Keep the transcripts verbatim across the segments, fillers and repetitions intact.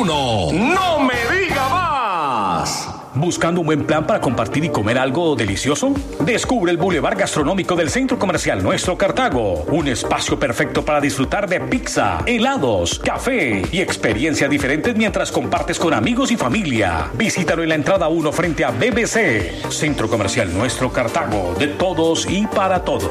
uno. ¡No me diga más! ¿Buscando un buen plan para compartir y comer algo delicioso? Descubre el Boulevard Gastronómico del Centro Comercial Nuestro Cartago. Un espacio perfecto para disfrutar de pizza, helados, café y experiencias diferentes mientras compartes con amigos y familia. Visítalo en la entrada uno frente a B B C. Centro Comercial Nuestro Cartago. De todos y para todo.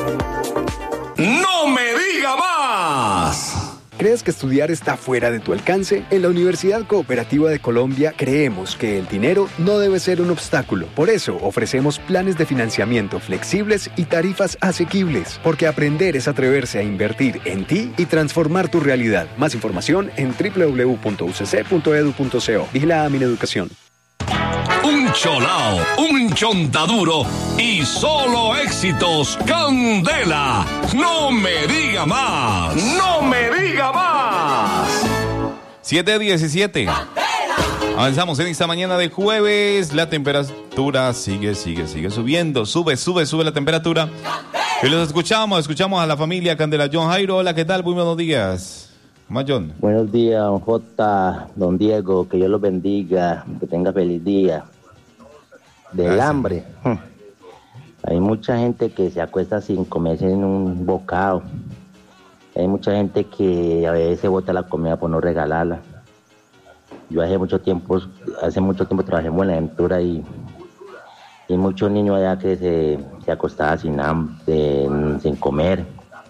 ¡No me diga más! ¿Crees que estudiar está fuera de tu alcance? En la Universidad Cooperativa de Colombia creemos que el dinero no debe ser un obstáculo. Por eso ofrecemos planes de financiamiento flexibles y tarifas asequibles. Porque aprender es atreverse a invertir en ti y transformar tu realidad. Más información en doble u doble u doble u punto u c c punto e d u punto co. Vigilada Mineducación. Un cholao, un chontaduro y solo éxitos. Candela, no me diga más, no me diga más. siete diecisiete. Avanzamos en esta mañana de jueves. La temperatura sigue, sigue, sigue subiendo. Sube, sube, sube la temperatura. Y los escuchamos, escuchamos a la familia Candela. John Jairo, hola, ¿qué tal? Muy buenos días. ¿Cómo, John? Buenos días, don J, don Diego, que Dios los bendiga, que tenga feliz día. Del Gracias. Hambre. Hay mucha gente que se acuesta sin comerse en un bocado. Hay mucha gente que a veces bota la comida por no regalarla. Yo hace mucho tiempo, hace mucho tiempo trabajé en Buenaventura y, y muchos niños allá que se, se acostaban sin hambre, sin comer.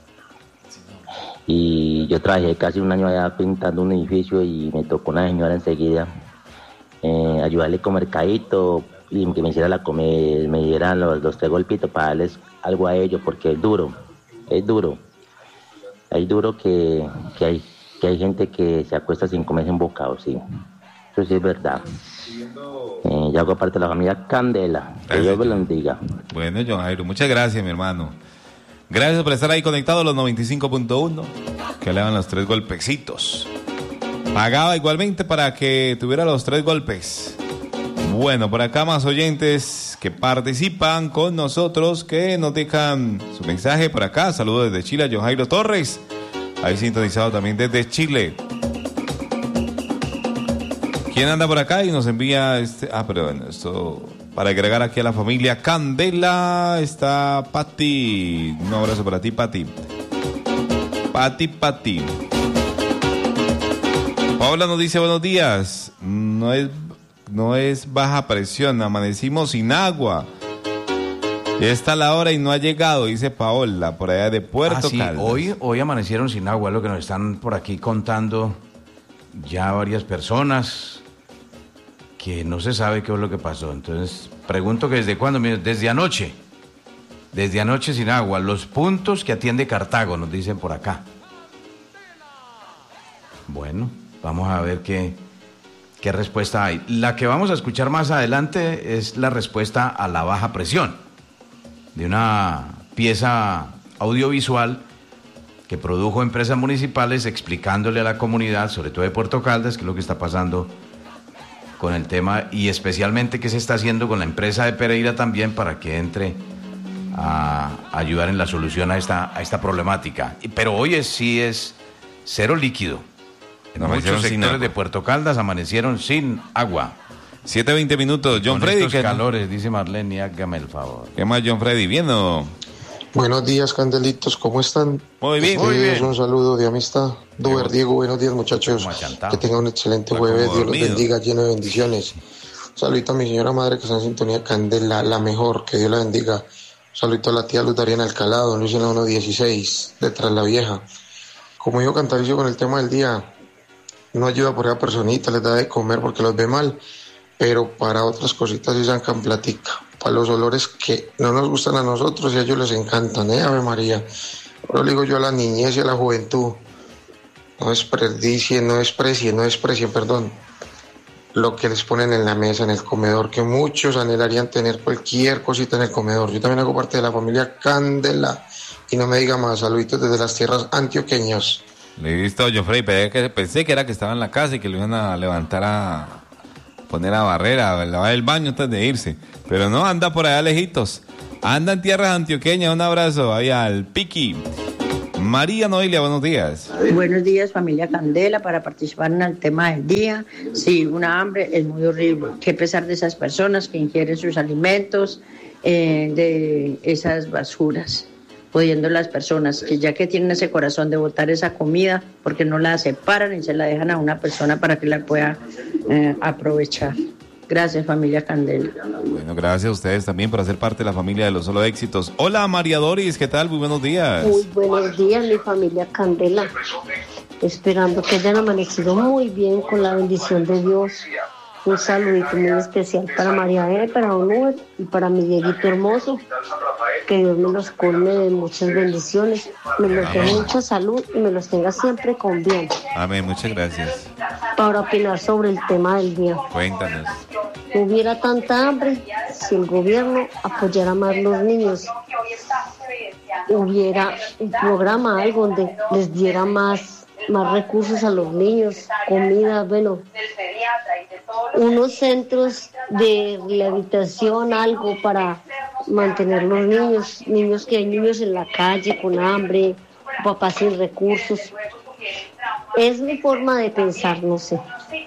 Y yo trabajé casi un año allá pintando un edificio y me tocó una señora enseguida eh, ayudarle con mercadito y que me hiciera la comer, me dieran los, los tres golpitos para darles algo a ellos, porque es duro, es duro. Es duro que, que, hay, que hay gente que se acuesta sin comerse en bocado, sí. Eso sí es verdad. Eh, yo hago parte de la familia Candela. Que Dios me lo bendiga. Bueno, John Jairo, muchas gracias, mi hermano. Gracias por estar ahí conectado a los noventa y cinco punto uno, que le dan los tres golpecitos. Pagaba igualmente para que tuviera los tres golpes. Bueno, por acá más oyentes que participan con nosotros, que nos dejan su mensaje por acá. Saludos desde Chile a John Jairo Torres, ahí sintonizado también desde Chile. ¿Quién anda por acá y nos envía este? Ah, pero bueno, esto... Para agregar aquí a la familia Candela está Pati. Un abrazo para ti, Pati. Pati, Pati. Paola nos dice buenos días. No es, no es baja presión, amanecimos sin agua. Ya está la hora y no ha llegado, dice Paola, por allá de Puerto ah, sí, Caldas. Hoy, hoy amanecieron sin agua, es lo que nos están por aquí contando ya varias personas. Que no se sabe qué es lo que pasó. Entonces, pregunto que desde cuándo, mire, desde anoche, desde anoche sin agua, los puntos que atiende Cartago, nos dicen por acá. Bueno, vamos a ver qué, qué respuesta hay. La que vamos a escuchar más adelante es la respuesta a la baja presión, de una pieza audiovisual que produjo Empresas Municipales explicándole a la comunidad, sobre todo de Puerto Caldas, qué es lo que está pasando con el tema y especialmente qué se está haciendo con la empresa de Pereira también para que entre a ayudar en la solución a esta, a esta problemática. Pero hoy es, sí es cero líquido. En no, muchos sectores de Puerto Caldas amanecieron sin agua. siete veinte minutos, John Freddy. Estos calores, dice Marlene, hágame el favor. ¿Qué más, John Freddy? ¿Bien o no? Buenos días, Candelitos, ¿cómo están? Muy bien, muy bien. Un saludo de amistad. Duber, Diego, buenos días, muchachos. Que tengan un excelente jueves, Dios los bendiga, lleno de bendiciones. Un saludito a mi señora madre que está en sintonía, Candela, la mejor, que Dios la bendiga. Un saludito a la tía Luz Dariana Alcalá, don Luis en la uno dieciséis, detrás la vieja. Como dijo Cantaricio con el tema del día, no ayuda por esa personita, les da de comer porque los ve mal, pero para otras cositas sí sacan platica. Para los olores que no nos gustan a nosotros y a ellos les encantan, ¿eh? Ave María. Pero le digo yo a la niñez y a la juventud, no desperdicien, no desprecien, no desprecien, perdón, lo que les ponen en la mesa, en el comedor, que muchos anhelarían tener cualquier cosita en el comedor. Yo también hago parte de la familia Candela, y no me diga más, saluditos desde las tierras antioqueñas. Le he visto a John Frey, pensé que era que estaba en la casa y que lo iban a levantar a poner a barrera, a lavar el baño antes de irse. Pero no, anda por allá lejitos. Anda en tierras antioqueñas. Un abrazo ahí al Piqui. María Noelia, buenos días. Buenos días, familia Candela, para participar en el tema del día. Sí, una hambre es muy horrible. Qué pesar de esas personas que ingieren sus alimentos eh, de esas basuras, pudiendo las personas que ya que tienen ese corazón de botar esa comida, porque no la separan y se la dejan a una persona para que la pueda eh, aprovechar. Gracias, familia Candela. Bueno, gracias a ustedes también por hacer parte de la familia de los Solo Éxitos. Hola, María Doris, ¿qué tal? Muy buenos días. Muy buenos días, mi familia Candela. Esperando que hayan amanecido muy bien con la bendición de Dios. Un saludito muy especial para María E, para Honor y para mi Dieguito hermoso. Que Dios me los colme de muchas bendiciones, me los dé mucha salud y me los tenga siempre con bien. Amén, muchas gracias. Para opinar sobre el tema del día. Cuéntanos. No hubiera tanta hambre si el gobierno apoyara más a los niños. Hubiera un programa, algo donde les diera más, más recursos a los niños, comida, bueno, unos centros de rehabilitación, algo para mantener los niños, niños que hay niños en la calle con hambre, papás sin recursos. Es mi forma de pensar, no sé.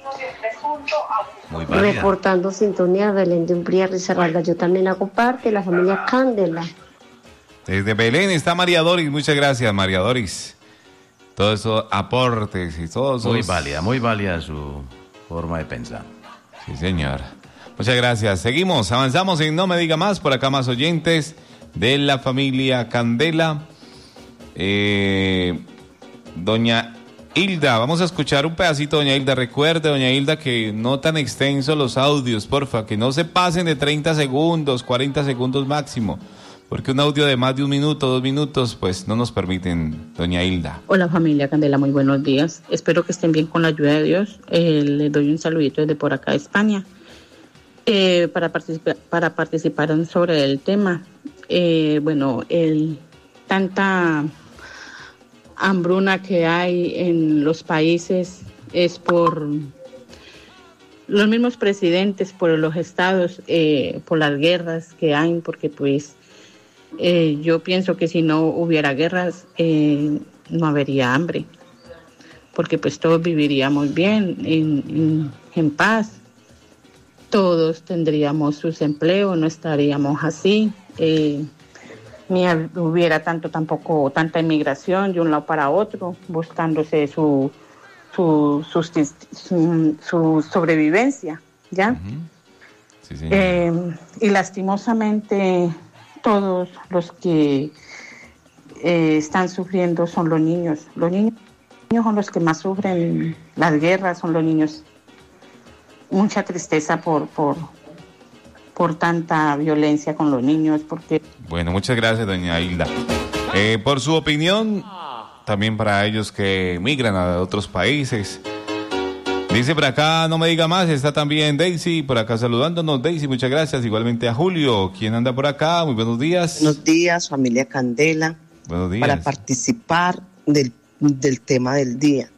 Muy Reportando sintonía, Belén de Umbría, Risaralda. Yo también hago parte de la familia Candela. Desde Belén está María Doris, muchas gracias, María Doris. Todos esos aportes y todos esos... Muy válida, muy válida su forma de pensar. Sí, señor. Muchas gracias. Seguimos, avanzamos en No Me Diga Más. Por acá más oyentes de la familia Candela. Eh, doña Hilda, vamos a escuchar un pedacito, doña Hilda. Recuerde, doña Hilda, que no tan extensos los audios, porfa, que no se pasen de treinta segundos, cuarenta segundos máximo, porque un audio de más de un minuto, dos minutos, pues no nos permiten, doña Hilda. Hola familia Candela, muy buenos días. Espero que estén bien con la ayuda de Dios. Eh, les doy un saludito desde por acá de España. Eh, para, participar, para participar sobre el tema, eh, bueno, el tanta hambruna que hay en los países es por los mismos presidentes, por los estados, eh, por las guerras que hay, porque pues eh, yo pienso que si no hubiera guerras eh, no habría hambre, porque pues todos viviríamos bien, en, en, en paz. Todos tendríamos sus empleos, no estaríamos así, eh, ni hubiera tanto tampoco tanta inmigración de un lado para otro, buscándose su su, su, su, su sobrevivencia, ¿ya? Uh-huh. Sí, sí. Eh, y lastimosamente todos los que eh, están sufriendo son los niños. Los niños son los que más sufren las guerras, son los niños. Mucha tristeza por, por, por tanta violencia con los niños, porque... Bueno, muchas gracias, doña Hilda. Eh, por su opinión, también para ellos que migran a otros países. Dice por acá, no me diga más, está también Daisy, por acá saludándonos. Daisy, muchas gracias. Igualmente a Julio, ¿quién anda por acá? Muy buenos días. Buenos días, familia Candela. Buenos días. Para participar del, del tema del día.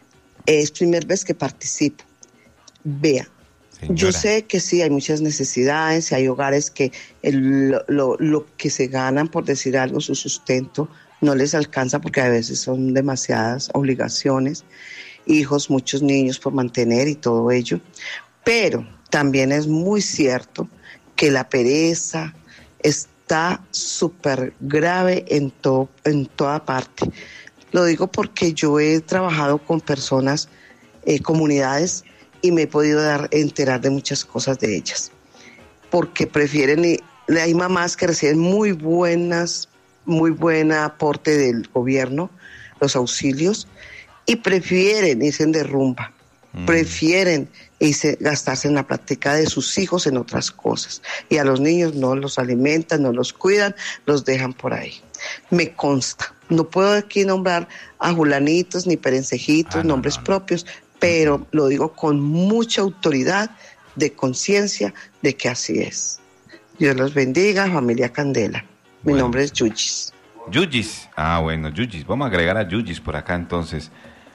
Es primera vez que participo. Vea, Señora. Yo sé que sí, hay muchas necesidades, hay hogares que el, lo, lo que se ganan, por decir algo, su sustento, no les alcanza porque a veces son demasiadas obligaciones, hijos, muchos niños por mantener y todo ello. Pero también es muy cierto que la pereza está súper grave en, to, en toda parte. Lo digo porque yo he trabajado con personas, eh, comunidades, y me he podido dar, enterar de muchas cosas de ellas, porque prefieren, y hay mamás que reciben muy buenas, muy buen aporte del gobierno, los auxilios, y prefieren irse en derrumba, mm. prefieren irse, gastarse en la práctica de sus hijos en otras cosas, y a los niños no los alimentan, no los cuidan, los dejan por ahí. Me consta, no puedo aquí nombrar a julanitos ni perencejitos, ah, no, nombres no, no. propios, pero lo digo con mucha autoridad de conciencia de que así es. Dios los bendiga, familia Candela. Mi bueno. nombre es Yuyis. Yuyis, ah bueno, Yuyis, vamos a agregar a Yuyis por acá entonces.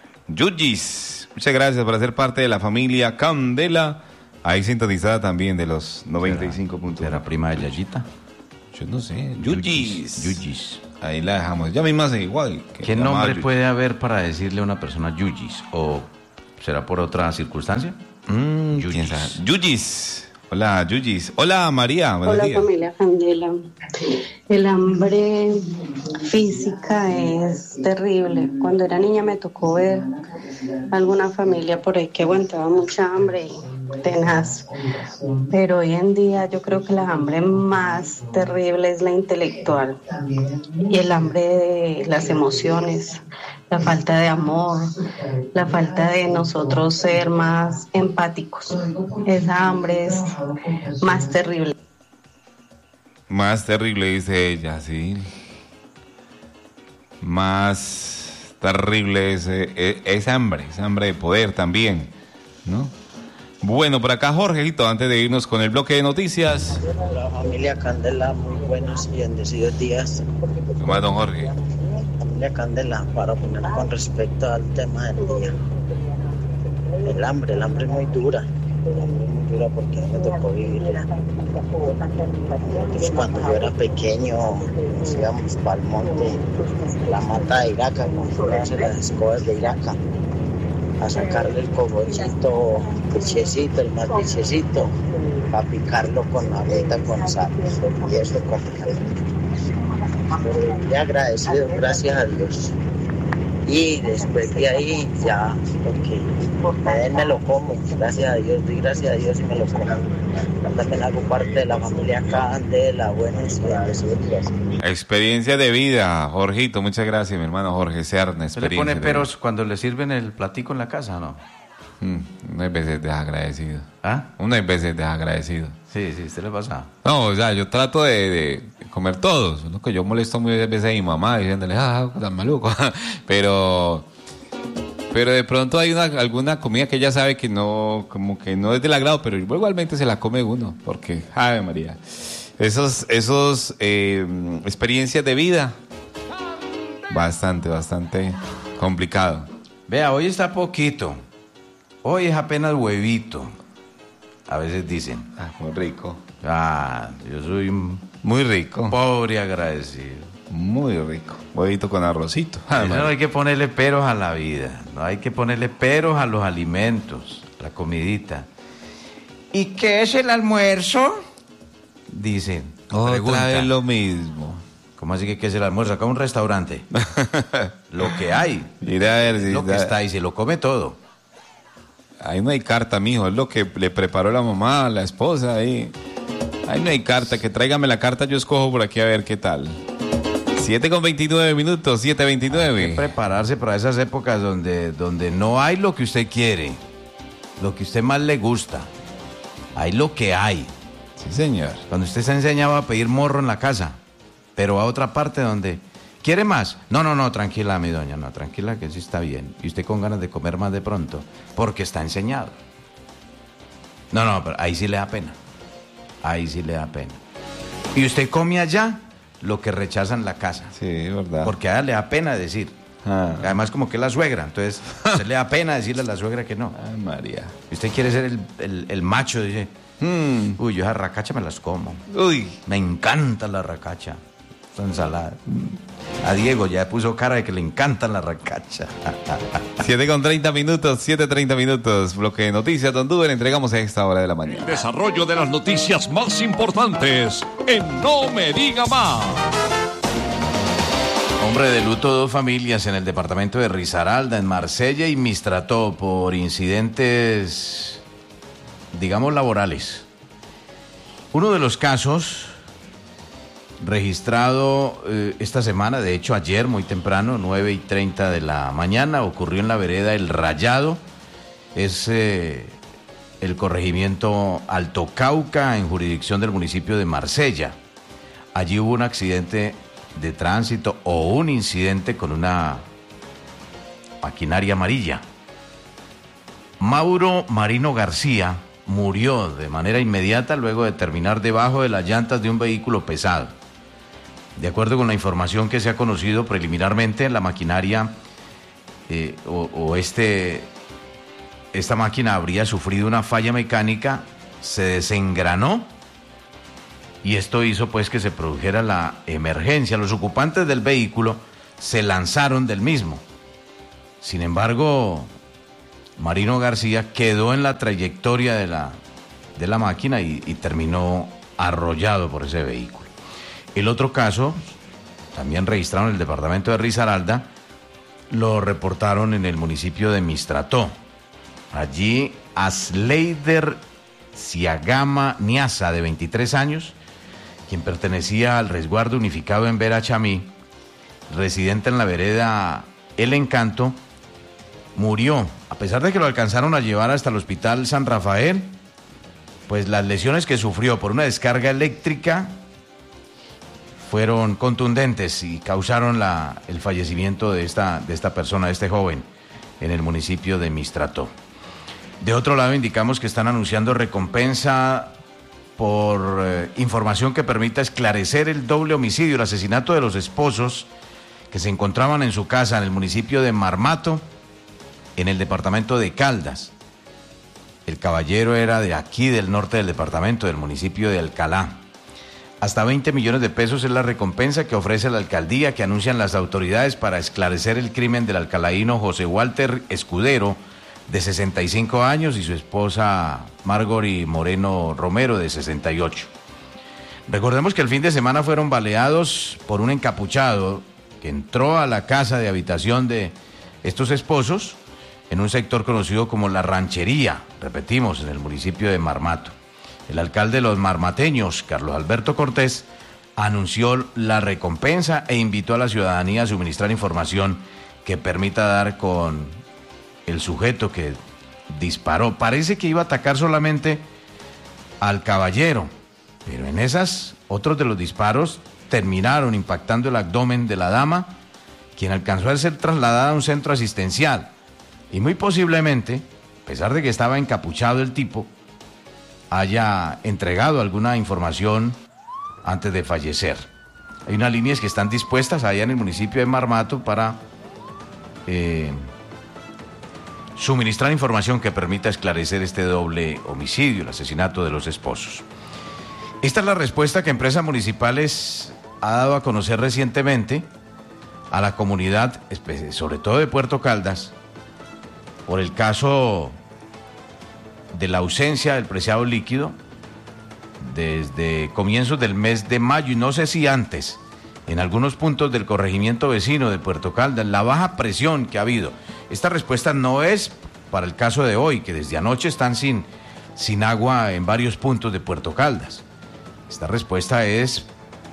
Yuyis, muchas gracias por ser parte de la familia Candela, ahí sintonizada también de los noventa y cinco puntos. ¿Será prima de Yayita? Yo no sé, Yuyis. Yuyis. ahí la dejamos. Ya misma es igual. ¿Qué nombre Yuyis puede haber para decirle a una persona Yuyis? ¿O será por otra circunstancia? Mm, Yuyis. Yuyis. Hola, Yuyis. Hola, María. Hola, días. Familia Candela. El hambre física es terrible. Cuando era niña me tocó ver alguna familia por ahí que aguantaba mucha hambre y tenaz. Pero hoy en día yo creo que la hambre más terrible es la intelectual y el hambre de las emociones, la falta de amor, la falta de nosotros ser más empáticos. Esa hambre es más terrible. Más terrible, dice ella, sí. Más terrible es, es, es hambre, es hambre de poder también, ¿no? Bueno, por acá Jorgito, antes de irnos con el bloque de noticias. La familia Candela, muy buenos y bendecidos días. ¿Cómo va, don Jorge? Familia Candela, para opinar con respecto al tema del día. El hambre, el hambre es muy dura. El hambre es muy dura porque me tocó vivirla. Pues cuando yo era pequeño, nos íbamos para el monte, la mata de Iraca, cuando se hace las escobas de Iraca, a sacarle el cogollito, pichecito, el más pichecito, para picarlo con la aleta con sal. Y eso comía. He agradecido, gracias a Dios. Y después de ahí ya, porque me den, me lo como, gracias a Dios, doy gracias a Dios y me lo como. También hago parte de la familia Candela, buenos días. Experiencia de vida, Jorgito, muchas gracias, mi hermano Jorge Serna. ¿Se le pone peros cuando le sirven el platico en la casa, no? Mm, unas veces desagradecido. ¿Ah? Unas veces desagradecido. Sí, sí, ¿usted le pasa? No, o sea, yo trato de, de comer todos, ¿no? Que yo molesto muchas veces a mi mamá diciéndole, ah, tan maluco, pero... Pero de pronto hay una, alguna comida que ella sabe que no, como que no es del agrado, pero igualmente se la come uno, porque, ¡Ave María! Esos, esos eh, experiencias de vida, bastante, bastante complicado. Vea, hoy está poquito, hoy es apenas huevito, a veces dicen. Ah, muy rico. Ah, yo soy muy rico. Pobre agradecido. Muy rico. Huevito con arrocito. Ah, no hay que ponerle peros a la vida. No hay que ponerle peros a los alimentos, la comidita. ¿Y qué es el almuerzo? Dicen. Otra vez lo mismo. ¿Cómo así que qué es el almuerzo? Acá un restaurante. Lo que hay. Mira a ver si lo que da... está ahí, se lo come todo. Ahí no hay carta, mijo. Es lo que le preparó la mamá, la esposa. Ahí, ahí no hay carta. Que tráigame la carta, yo escojo por aquí a ver qué tal. siete con veintinueve minutos, siete veintinueve. Hay que prepararse para esas épocas donde, donde no hay lo que usted quiere, lo que usted más le gusta. Hay lo que hay. Sí, señor. Cuando usted se enseñaba a pedir morro en la casa, pero a otra parte donde... ¿Quiere más? No, no, no, tranquila, mi doña, no, tranquila que sí está bien. Y usted con ganas de comer más de pronto, porque está enseñado. No, no, pero ahí sí le da pena. Ahí sí le da pena. Y usted come allá lo que rechazan la casa. Sí, verdad. Porque a ella le da pena decir. Ah. Además, como que es la suegra. Entonces, a usted le da pena decirle a la suegra que no. Ay, María. Y usted quiere ser el, el, el macho, dice. Mm. Uy, yo esa racacha me las como. Uy. Me encanta la racacha. Esta ensalada. A Diego ya puso cara de que le encanta la racacha. siete con treinta minutos, siete treinta minutos. Bloque de noticias, Don Duber, entregamos a esta hora de la mañana. El desarrollo de las noticias más importantes en No Me Diga Más. Hombre de luto, dos familias en el departamento de Risaralda, en Marsella y Mistrató, por incidentes, digamos, laborales. Uno de los casos registrado eh, esta semana, de hecho ayer muy temprano, nueve y treinta de la mañana, ocurrió en la vereda El Rayado, es eh, el corregimiento Alto Cauca, en jurisdicción del municipio de Marsella. Allí hubo un accidente de tránsito o un incidente con una maquinaria amarilla. Mauro Marino García murió de manera inmediata luego de terminar debajo de las llantas de un vehículo pesado. De acuerdo con la información que se ha conocido preliminarmente, la maquinaria eh, o, o este, esta máquina habría sufrido una falla mecánica, se desengranó y esto hizo pues que se produjera la emergencia. Los ocupantes del vehículo se lanzaron del mismo. Sin embargo, Marino García quedó en la trayectoria de la, de la máquina y, y terminó arrollado por ese vehículo. El otro caso, también registrado en el departamento de Risaralda, lo reportaron en el municipio de Mistrató. Allí, Asleider Ciagama Niaza, de veintitrés años, quien pertenecía al resguardo unificado en Verachamí, residente en la vereda El Encanto, murió. A pesar de que lo alcanzaron a llevar hasta el hospital San Rafael, pues las lesiones que sufrió por una descarga eléctrica fueron contundentes y causaron la, el fallecimiento de esta, de esta persona, de este joven, en el municipio de Mistrató. De otro lado, indicamos que están anunciando recompensa por eh, información que permita esclarecer el doble homicidio, el asesinato de los esposos que se encontraban en su casa en el municipio de Marmato, en el departamento de Caldas. El caballero era de aquí, del norte del departamento, del municipio de Alcalá. Hasta veinte millones de pesos es la recompensa que ofrece la alcaldía, que anuncian las autoridades para esclarecer el crimen del alcalaíno José Walter Escudero, de sesenta y cinco años, y su esposa Margory Moreno Romero, de sesenta y ocho. Recordemos que el fin de semana fueron baleados por un encapuchado que entró a la casa de habitación de estos esposos en un sector conocido como La Ranchería, repetimos, en el municipio de Marmato. El alcalde de los marmateños, Carlos Alberto Cortés, anunció la recompensa e invitó a la ciudadanía a suministrar información que permita dar con el sujeto que disparó. Parece que iba a atacar solamente al caballero, pero en esas, otros de los disparos terminaron impactando el abdomen de la dama, quien alcanzó a ser trasladada a un centro asistencial. Y muy posiblemente, a pesar de que estaba encapuchado el tipo, haya entregado alguna información antes de fallecer. Hay unas líneas que están dispuestas allá en el municipio de Marmato para eh, suministrar información que permita esclarecer este doble homicidio, el asesinato de los esposos. Esta es la respuesta que Empresas Municipales ha dado a conocer recientemente a la comunidad, sobre todo de Puerto Caldas, por el caso de la ausencia del preciado líquido desde comienzos del mes de mayo, y no sé si antes, en algunos puntos del corregimiento vecino de Puerto Caldas, la baja presión que ha habido. Esta respuesta no es para el caso de hoy, que desde anoche están sin, sin agua en varios puntos de Puerto Caldas. Esta respuesta es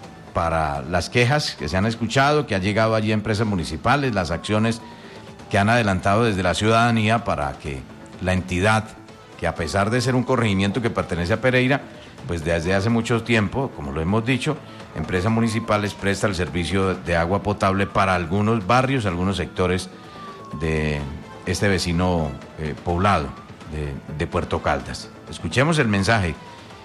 para las quejas que se han escuchado, que han llegado allí a Empresas Municipales, las acciones que han adelantado desde la ciudadanía para que la entidad, que a pesar de ser un corregimiento que pertenece a Pereira, pues desde hace mucho tiempo, como lo hemos dicho, Empresas Municipales presta el servicio de agua potable para algunos barrios, algunos sectores de este vecino eh, poblado de, de Puerto Caldas. Escuchemos el mensaje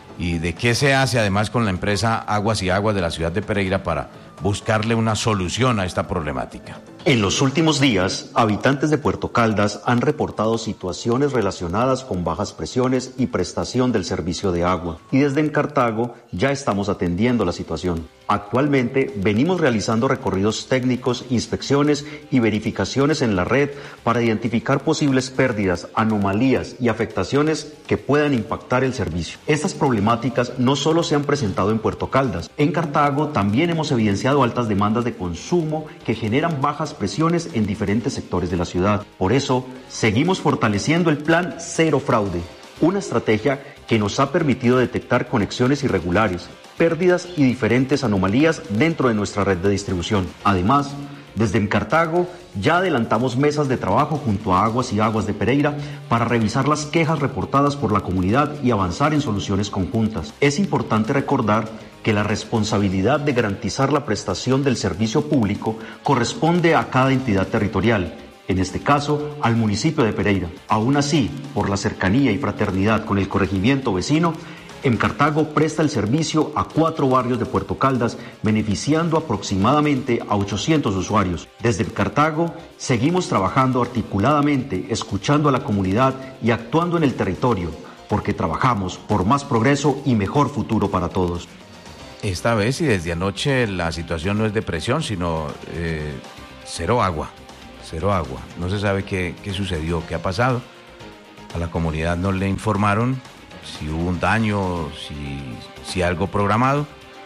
y de qué se hace además con la empresa Aguas y Aguas de la ciudad de Pereira para buscarle una solución a esta problemática. En los últimos días, habitantes de Puerto Caldas han reportado situaciones relacionadas con bajas presiones y prestación del servicio de agua. Y desde en Cartago ya estamos atendiendo la situación. Actualmente venimos realizando recorridos técnicos, inspecciones y verificaciones en la red para identificar posibles pérdidas, anomalías y afectaciones que puedan impactar el servicio. Estas problemáticas no solo se han presentado en Puerto Caldas. En Cartago también hemos evidenciado altas demandas de consumo que generan bajas presiones en diferentes sectores de la ciudad. Por eso, seguimos fortaleciendo el plan Cero Fraude, una estrategia que nos ha permitido detectar conexiones irregulares, pérdidas y diferentes anomalías dentro de nuestra red de distribución. Además, desde en Cartago ya adelantamos mesas de trabajo junto a Aguas y Aguas de Pereira para revisar las quejas reportadas por la comunidad y avanzar en soluciones conjuntas. Es importante recordar que la responsabilidad de garantizar la prestación del servicio público corresponde a cada entidad territorial, en este caso al municipio de Pereira. Aún así, por la cercanía y fraternidad con el corregimiento vecino, en Cartago presta el servicio a cuatro barrios de Puerto Caldas, beneficiando aproximadamente a ochocientos usuarios. Desde Cartago seguimos trabajando articuladamente, escuchando a la comunidad y actuando en el territorio, porque trabajamos por más progreso y mejor futuro para todos. esta vez y desde anoche la situación no es de presión, sino eh, cero agua, cero agua. No se sabe qué, qué sucedió, qué ha pasado. A la comunidad no le informaron si hubo un daño, si, si algo programado.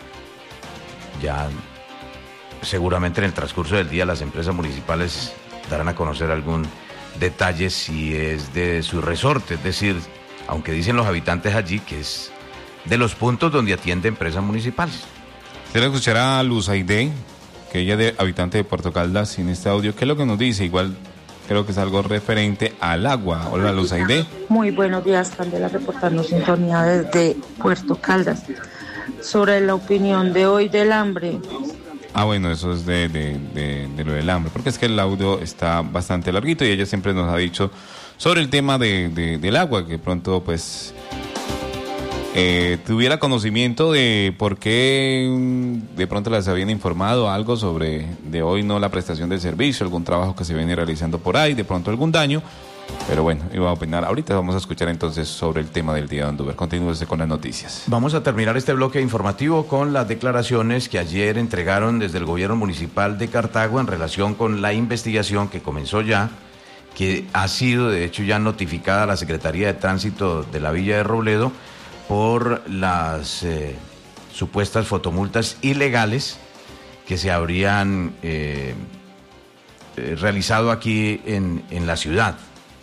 Ya seguramente en el transcurso del día las empresas municipales darán a conocer algún detalle si es de su resorte, es decir, aunque dicen los habitantes allí que es de los puntos donde atiende empresas municipales. Quiero escuchar a Luz Aide, que ella es habitante de Puerto Caldas, en este audio. ¿Qué es lo que nos dice? Igual creo que es algo referente al agua. Hola, Luz Aide. Muy buenos días, Candela, reportando sintonía desde Puerto Caldas. Sobre la opinión de hoy del hambre. Ah, bueno, eso es de, de, de, de lo del hambre, porque es que el audio está bastante larguito y ella siempre nos ha dicho sobre el tema de, de, del agua, que pronto pues eh, tuviera conocimiento de por qué de pronto les habían informado algo sobre de hoy no la prestación del servicio, algún trabajo que se viene realizando por ahí, de pronto algún daño. Pero bueno, iba a opinar. Ahorita vamos a escuchar entonces sobre el tema del día de Andover. Continúese con las noticias. Vamos a terminar este bloque informativo con las declaraciones que ayer entregaron desde el gobierno municipal de Cartago en relación con la investigación que comenzó ya, que ha sido de hecho ya notificada a la Secretaría de Tránsito de la Villa de Robledo por las eh, supuestas fotomultas ilegales que se habrían eh, eh, realizado aquí en, en la ciudad.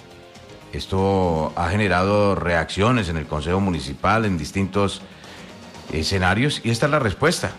Esto ha generado reacciones en el Consejo Municipal en distintos escenarios y esta es la respuesta.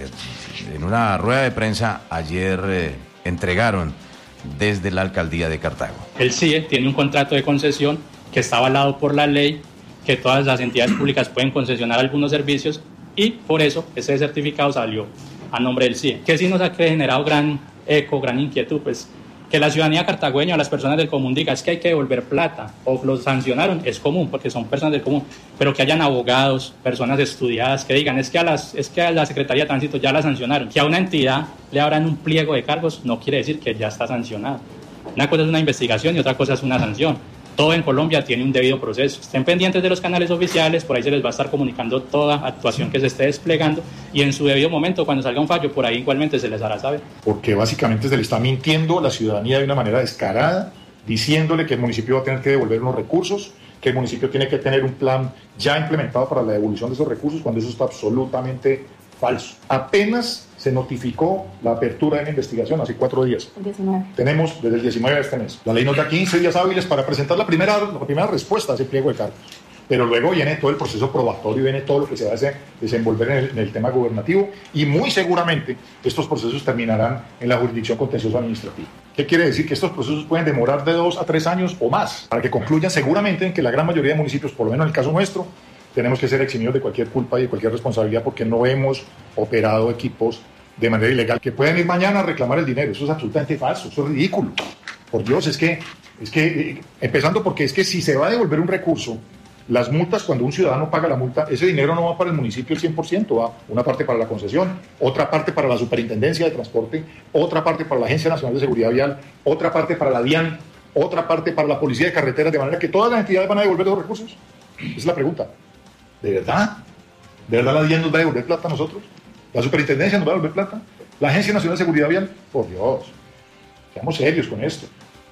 En una rueda de prensa ayer eh, entregaron desde la Alcaldía de Cartago. El C I E tiene un contrato de concesión que está avalado por la ley, que todas las entidades públicas pueden concesionar algunos servicios y por eso ese certificado salió a nombre del C I E. Que sí nos ha generado gran eco, gran inquietud, pues que la ciudadanía cartagüeña, las personas del común digan es que hay que devolver plata o los sancionaron, es común porque son personas del común, pero que hayan abogados, personas estudiadas que digan es que a, las, es que a la Secretaría de Tránsito ya la sancionaron, que a una entidad le abran un pliego de cargos no quiere decir que ya está sancionado. Una cosa es una investigación y otra cosa es una sanción. Todo en Colombia tiene un debido proceso. Estén pendientes de los canales oficiales, por ahí se les va a estar comunicando toda actuación que se esté desplegando y en su debido momento, cuando salga un fallo, por ahí igualmente se les hará saber. Porque básicamente se le está mintiendo a la ciudadanía de una manera descarada, diciéndole que el municipio va a tener que devolver unos recursos, que el municipio tiene que tener un plan ya implementado para la devolución de esos recursos, cuando eso está absolutamente falso. Apenas se notificó la apertura de la investigación hace cuatro días. El diecinueve. Tenemos desde el diecinueve de este mes. La ley nos da quince días hábiles para presentar la primera, la primera respuesta a ese pliego de cargos. Pero luego viene todo el proceso probatorio, viene todo lo que se va a desenvolver en el, en el tema gubernativo y muy seguramente estos procesos terminarán en la jurisdicción contencioso administrativa. ¿Qué quiere decir? Que estos procesos pueden demorar de dos a tres años o más para que concluyan seguramente en que la gran mayoría de municipios, por lo menos en el caso nuestro, tenemos que ser eximidos de cualquier culpa y de cualquier responsabilidad porque no hemos operado equipos de manera ilegal, que pueden ir mañana a reclamar el dinero. Eso es absolutamente falso, eso es ridículo. Por Dios, es que, es que eh, empezando porque es que si se va a devolver un recurso, las multas, cuando un ciudadano paga la multa, ese dinero no va para el municipio el cien por ciento, va una parte para la concesión, otra parte para la Superintendencia de Transporte, otra parte para la Agencia Nacional de Seguridad Vial, otra parte para la DIAN, otra parte para la Policía de Carreteras, de manera que todas las entidades van a devolver los recursos. Esa es la pregunta. ¿De verdad? ¿De verdad la DIAN nos va a devolver plata a nosotros? ¿La Superintendencia nos va a devolver plata? ¿La Agencia Nacional de Seguridad Vial? Por Dios, seamos serios con esto.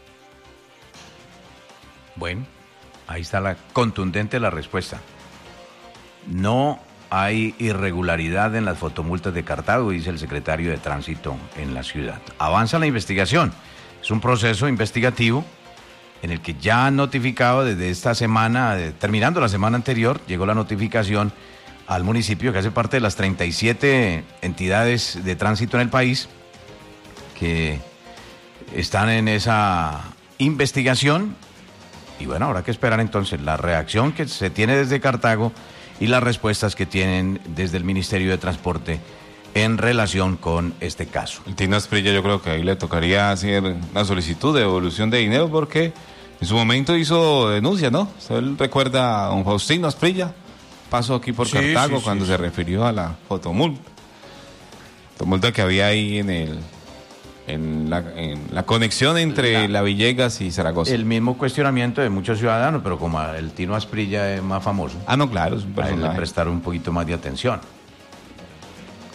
Bueno, ahí está la contundente la respuesta. No hay irregularidad en las fotomultas de Cartago, dice el secretario de Tránsito en la ciudad. Avanza la investigación. Es un proceso investigativo en el que ya han notificado desde esta semana, eh, terminando la semana anterior, llegó la notificación al municipio que hace parte de las treinta y siete entidades de tránsito en el país que están en esa investigación. Y bueno, habrá que esperar entonces la reacción que se tiene desde Cartago y las respuestas que tienen desde el Ministerio de Transporte en relación con este caso. El Tino Asprilla, yo creo que ahí le tocaría hacer una solicitud de devolución de dinero porque en su momento hizo denuncia, ¿no? Él recuerda a don Faustino Asprilla, pasó aquí por sí, Cartago sí, cuando sí, se sí. refirió a la fotomulta. Fotomulta que había ahí en el en la, en la conexión entre la, la Villegas y Zaragoza. El mismo cuestionamiento de muchos ciudadanos, pero como el Tino Asprilla es más famoso. Ah, no, claro, es un personaje. A él le prestaron un poquito más de atención.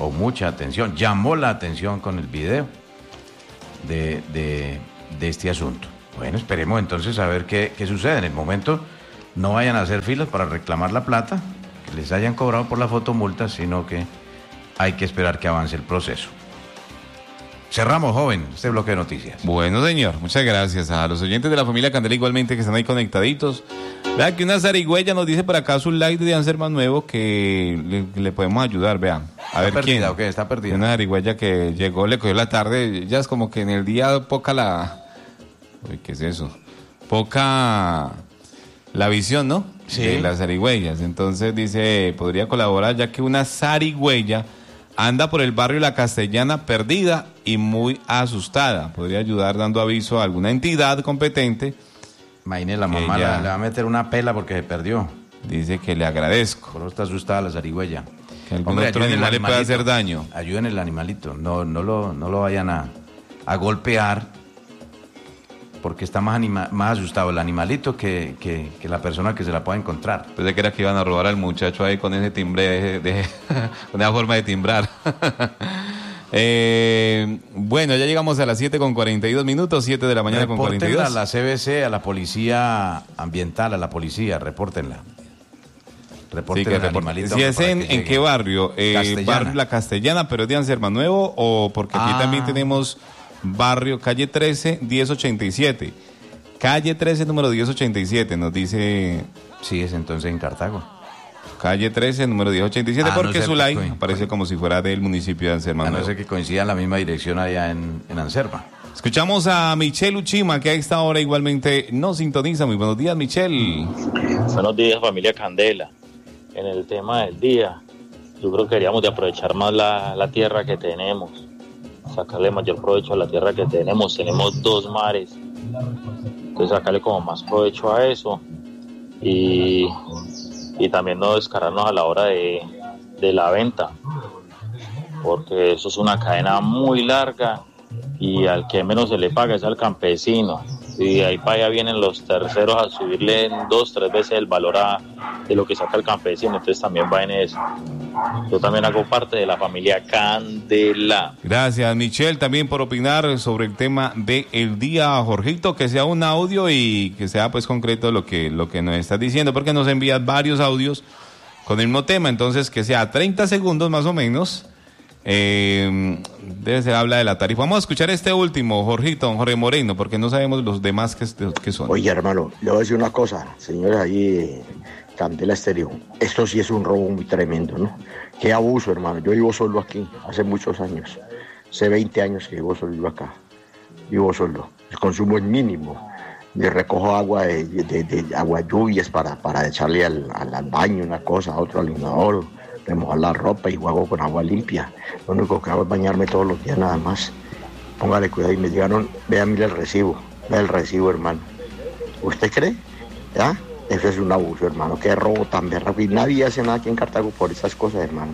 o mucha atención, llamó la atención con el video de, de, de este asunto. Bueno, esperemos entonces a ver qué, qué sucede. En el momento no vayan a hacer filas para reclamar la plata que les hayan cobrado por la fotomulta, sino que hay que esperar que avance el proceso. Cerramos, joven, este bloque de noticias. Bueno, señor, muchas gracias a los oyentes de la familia Candela igualmente que están ahí conectaditos. Vean que una zarigüeya nos dice por acá su like de Anser más nuevo que le, le podemos ayudar, vean. A ver quién. ¿O qué? Está perdida. Una zarigüeya que llegó, le cogió la tarde, ya es como que en el día poca la... Uy, ¿qué es eso? Poca la visión, ¿no? Sí. De las zarigüeyas. Entonces dice, podría colaborar ya que una zarigüeya anda por el barrio La Castellana perdida y muy asustada. Podría ayudar dando aviso a alguna entidad competente. Imagínese, la mamá Ella le va a meter una pela porque se perdió. Dice que le agradezco. Por eso está asustada la zarigüeya. Que algún Hombre, otro animal le puede hacer daño. Ayuden el animalito. No, no, lo, no lo vayan a, a golpear porque está más, anima, más asustado el animalito que, que, que la persona que se la pueda encontrar. Pensé que era que iban a robar al muchacho ahí con ese timbre, de, de, con esa forma de timbrar. eh, bueno, ya llegamos a las siete con cuarenta y dos minutos, siete de la mañana con cuarenta y dos. Repórtenla a la C B C, a la policía ambiental, a la policía, repórtenla. Repórtenla sí, al animalito. Si es en, ¿en qué barrio? Eh, Castellana. Barrio La Castellana, pero es de Anser más nuevo, o porque aquí Ah. también tenemos... Barrio, calle trece, diez ochenta y siete. Calle trece, número diez ochenta y siete, nos dice... Sí, es entonces en Cartago. Calle trece, número diez ochenta y siete, Ah, porque no sé, Zulay pues, aparece pues. como si fuera del municipio de Anser más A no nuevo. ser que coincida en la misma dirección allá en, en Anserma. Escuchamos a Michelle Uchima, que a esta hora igualmente nos sintoniza. Muy buenos días, Michelle. Buenos días, familia Candela. En el tema del día, yo creo que queríamos de aprovechar más la, la tierra que tenemos, sacarle mayor provecho a la tierra que tenemos. Tenemos dos mares, entonces sacarle como más provecho a eso y, y también no descararnos a la hora de, de la venta, porque eso es una cadena muy larga y al que menos se le paga es al campesino, y de ahí para allá vienen los terceros a subirle dos, tres veces el valor a, de lo que saca el campesino, entonces también va en eso. Yo también hago parte de la familia Candela. Gracias, Michelle, también por opinar sobre el tema del día, Jorgito, que sea un audio y que sea pues concreto lo que, lo que nos estás diciendo, porque nos envías varios audios con el mismo tema, entonces que sea treinta segundos más o menos. Eh, debe ser, habla de la tarifa. Vamos a escuchar este último, Jorgito, Jorge Moreno, porque no sabemos los demás que, que son. Oye, hermano, le voy a decir una cosa, señores, ahí Candela Estéreo. Esto sí es un robo muy tremendo, ¿no? Qué abuso, hermano. Yo vivo solo aquí, hace muchos años. Hace veinte años que vivo solo acá. Vivo solo. El consumo es mínimo. Le recojo agua de, de, de agua lluvias para, para echarle al, al, al baño una cosa, a otro al inodoro, remojar la ropa y juego con agua limpia. Lo único que hago es bañarme todos los días nada más. Póngale cuidado. Y me llegaron, vea, mira el recibo. Vea el recibo, hermano. ¿Usted cree? ¿Ya? Eso es un abuso, hermano. Qué robo tan berraco. Y nadie hace nada aquí en Cartago por esas cosas, hermano.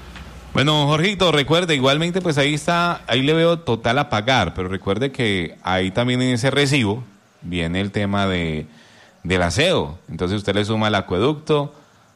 Bueno, Jorgito, recuerde, igualmente pues ahí está, ahí le veo total a pagar, pero recuerde que ahí también en ese recibo viene el tema de del aseo. Entonces usted le suma al acueducto,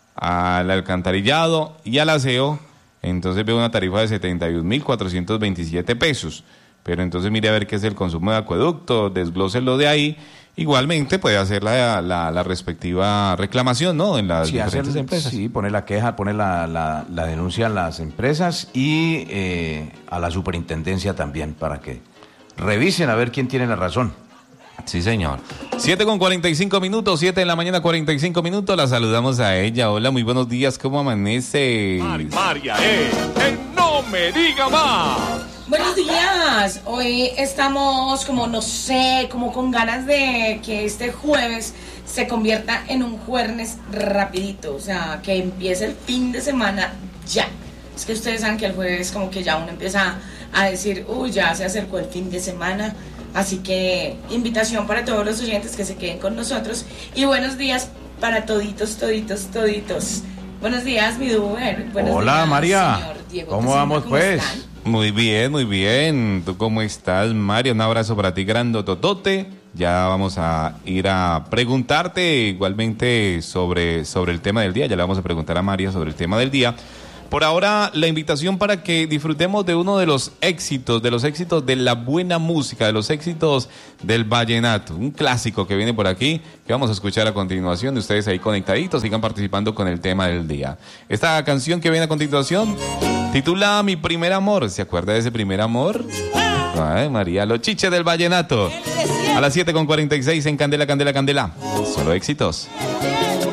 al alcantarillado y al aseo, entonces ve una tarifa de setenta y un mil cuatrocientos veintisiete pesos. Pero entonces mire a ver qué es el consumo de acueducto, desglóselo de ahí. Igualmente puede hacer la, la, la respectiva reclamación, ¿no? En las sí, diferentes hacer, empresas. Sí, poner la queja, poner la, la, la denuncia a las empresas y eh, a la superintendencia también para que revisen a ver quién tiene la razón. Sí, señor. siete con cuarenta y cinco minutos, siete de la mañana, cuarenta y cinco minutos. La saludamos a ella. Hola, muy buenos días. ¿Cómo amanece? María E. en No Me Diga Más. Buenos días. Hoy estamos como, no sé, como con ganas de que este jueves se convierta en un jueves rapidito. O sea, que empiece el fin de semana ya. Es que ustedes saben que el jueves como que ya uno empieza a decir, uy, ya se acercó el fin de semana. Así que invitación para todos los oyentes que se queden con nosotros. Y buenos días para toditos, toditos, toditos. Buenos días, mi Duber. Buenos Hola, días, María. señor Diego ¿Cómo Tocino, vamos, ¿cómo pues? están? Muy bien, muy bien. ¿Tú cómo estás, María? Un abrazo para ti, grandototote. Ya vamos a ir a preguntarte igualmente sobre, sobre el tema del día. Ya le vamos a preguntar a María sobre el tema del día. Por ahora, la invitación para que disfrutemos de uno de los éxitos, de los éxitos de la buena música, de los éxitos del vallenato. Un clásico que viene por aquí, que vamos a escuchar a continuación. Ustedes ahí conectaditos, sigan participando con el tema del día. Esta canción que viene a continuación titula Mi Primer Amor. ¿Se acuerda de ese primer amor? Ay, María, los chiches del vallenato. A las siete con cuarenta y seis en Candela, Candela, Candela. Solo éxitos.